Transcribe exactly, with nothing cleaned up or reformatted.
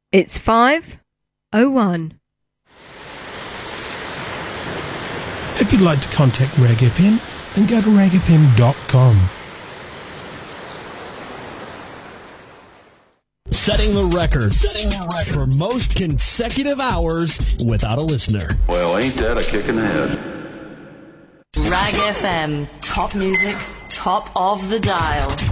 It's five oh one. If you'd like to contact Rag F M, then go to rag f m dot com. Setting the record. Setting the record for most consecutive hours without a listener. Well, ain't that a kick in the head? Rag F M, top music, top of the dial.